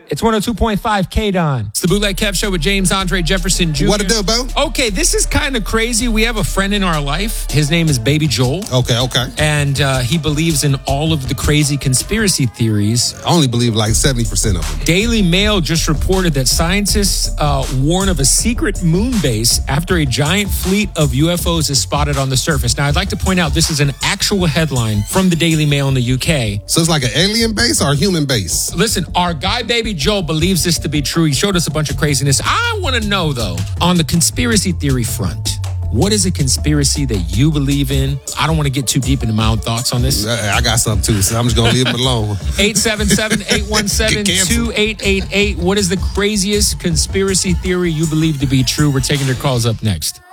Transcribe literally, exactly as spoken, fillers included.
It's one oh two point five K-Don. It's the Bootleg Kev Show with James Andre Jefferson Junior What it do, bro? Okay, this is kind of crazy. We have a friend in our life. His name is Baby Joel. Okay, okay. And uh, he believes in all of the crazy conspiracy theories. I only believe like seventy percent of them. Daily Mail just reported that scientists uh, warn of a secret moon base after a giant fleet of U F Os is spotted on the surface. Now, I'd like to point out this is an actual headline from the Daily Mail in the U K. So it's like an alien base or a human base? Listen, our guy Baby Joel believes this to be true. He showed us a bunch of craziness. I want to know, though, on the conspiracy theory front, what is a conspiracy that you believe in? I don't want to get too deep into my own thoughts on this. I got something too, so I'm just going to leave it alone. eight seven seven, eight one seven, two eight eight eight. What is the craziest conspiracy theory you believe to be true? We're taking your calls up next.